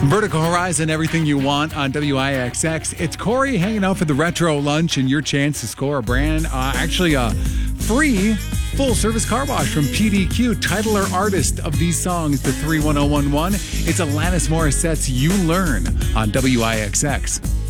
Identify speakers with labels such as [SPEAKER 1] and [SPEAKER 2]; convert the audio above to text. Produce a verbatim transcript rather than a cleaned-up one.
[SPEAKER 1] Vertical Horizon, everything you want on W I X X. It's Corey hanging out for the retro lunch and your chance to score a brand, uh, actually a free full-service car wash from P D Q. Title or artist of these songs to three one zero one one. It's Alanis Morissette's You Learn on W I X X.